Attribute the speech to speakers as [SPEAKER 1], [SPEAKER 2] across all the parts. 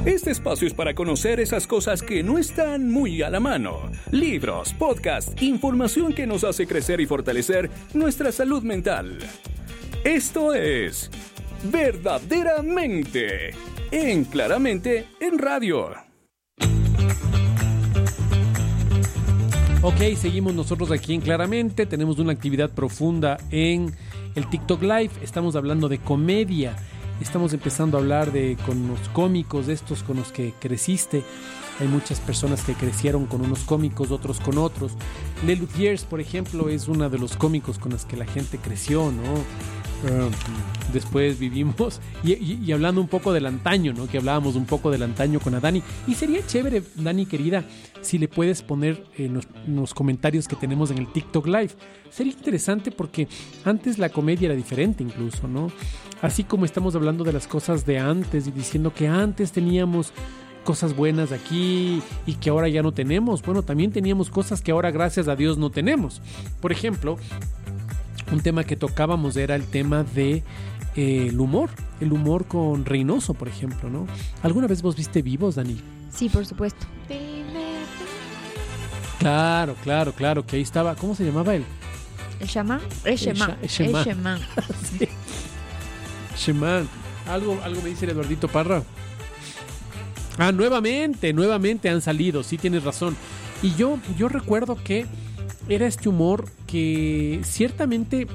[SPEAKER 1] Este espacio es para conocer esas cosas que no están muy a la mano. Libros, podcast, información que nos hace crecer y fortalecer nuestra salud mental. Esto es Verdaderamente en Claramente en Radio.
[SPEAKER 2] Ok, seguimos nosotros aquí en Claramente. Tenemos una actividad profunda en el TikTok Live. Estamos hablando de comedia. Estamos empezando a hablar con los cómicos, estos con los que creciste. Hay muchas personas que crecieron con unos cómicos, otros con otros. Lelutiers, por ejemplo, es uno de los cómicos con los que la gente creció, ¿no? Después vivimos y hablando un poco del antaño, ¿no? Que hablábamos un poco del antaño con Dani. Y sería chévere, Dani querida, si le puedes poner en los comentarios que tenemos en el TikTok Live. Sería interesante porque antes la comedia era diferente incluso, ¿no? Así como estamos hablando de las cosas de antes y diciendo que antes teníamos cosas buenas aquí y que ahora ya no tenemos. Bueno, también teníamos cosas que ahora gracias a Dios no tenemos. Por ejemplo, un tema que tocábamos era el tema de el humor con Reynoso, por ejemplo, ¿no? ¿Alguna vez vos viste Vivos, Dani?
[SPEAKER 3] Sí, por supuesto.
[SPEAKER 2] Claro, que ahí estaba, ¿cómo se llamaba él?
[SPEAKER 3] ¿El chamán? El chamán.
[SPEAKER 2] Sí. Chamán. Algo me dice el Eduardito Parra. Ah, nuevamente han salido, sí tienes razón. Y yo recuerdo que era este humor que ciertamente,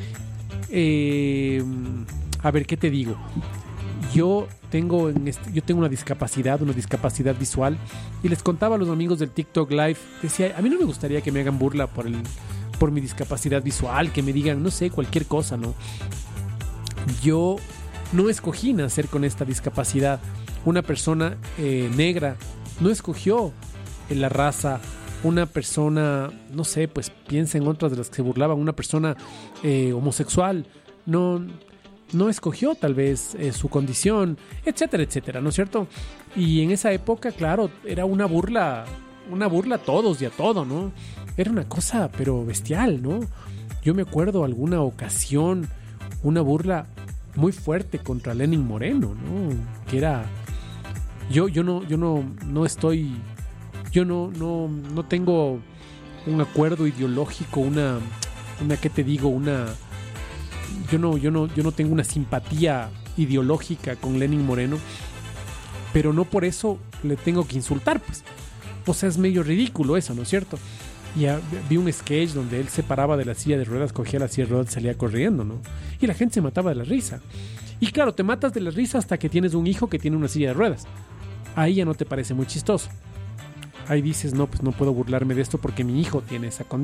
[SPEAKER 2] a ver, ¿qué te digo? Yo tengo una discapacidad visual, y les contaba a los amigos del TikTok Live, decía, a mí no me gustaría que me hagan burla por mi discapacidad visual, que me digan, no sé, cualquier cosa, ¿no? Yo no escogí nacer con esta discapacidad. Una persona negra no escogió la raza. Una persona, no sé, pues piensa en otras de las que se burlaban, una persona homosexual no escogió tal vez su condición, etcétera, ¿no es cierto? Y en esa época, claro, era una burla a todos y a todo, ¿no? Era una cosa, pero bestial, ¿no? Yo me acuerdo alguna ocasión, una burla muy fuerte contra Lenin Moreno, ¿no? Que era... Yo no tengo un acuerdo ideológico, yo no tengo una simpatía ideológica con Lenin Moreno, pero no por eso le tengo que insultar, pues. O sea, es medio ridículo eso, ¿no es cierto? Y vi un sketch donde él se paraba de la silla de ruedas, cogía la silla de ruedas y salía corriendo, ¿no? Y la gente se mataba de la risa. Y claro, te matas de la risa hasta que tienes un hijo que tiene una silla de ruedas. Ahí ya no te parece muy chistoso. Ahí dices, no, pues no puedo burlarme de esto porque mi hijo tiene esa condición.